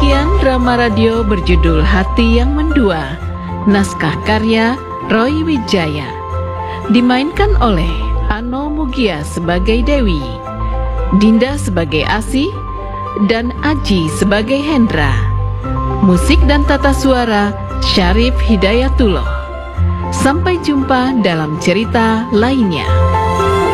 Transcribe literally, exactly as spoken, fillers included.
Sajian drama radio berjudul Hati Yang Mendua, naskah karya Roy Wijaya, dimainkan oleh Ano Mugia sebagai Dewi, Dinda sebagai Asih, dan Aji sebagai Hendra. Musik dan tata suara Syarif Hidayatullah. Sampai jumpa dalam cerita lainnya.